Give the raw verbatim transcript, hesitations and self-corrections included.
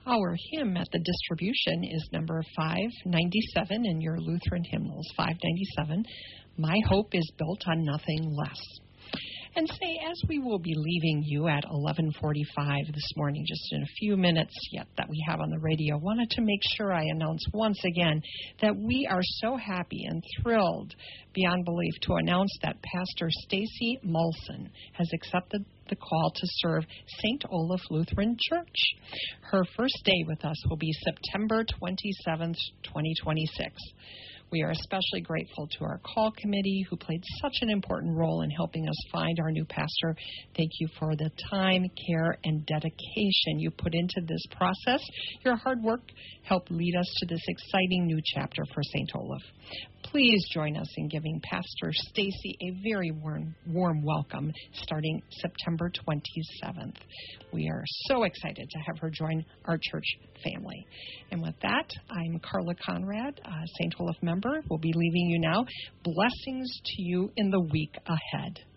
Our hymn at the distribution is number five ninety-seven in your Lutheran hymnals, five ninety-seven, My Hope is Built on Nothing Less. And say, as we will be leaving you at eleven forty-five this morning, just in a few minutes yet that we have on the radio, wanted to make sure I announce once again that we are so happy and thrilled beyond belief to announce that Pastor Stacy Molson has accepted the call to serve Saint Olaf Lutheran Church. Her first day with us will be September twenty-seventh, twenty twenty-six. We are especially grateful to our call committee who played such an important role in helping us find our new pastor. Thank you for the time, care, and dedication you put into this process. Your hard work helped lead us to this exciting new chapter for Saint Olaf. Please join us in giving Pastor Stacy a very warm, warm welcome starting September twenty-seventh. We are so excited to have her join our church family. And with that, I'm Carla Conrad, a Saint Olaf member. We'll be leaving you now. Blessings to you in the week ahead.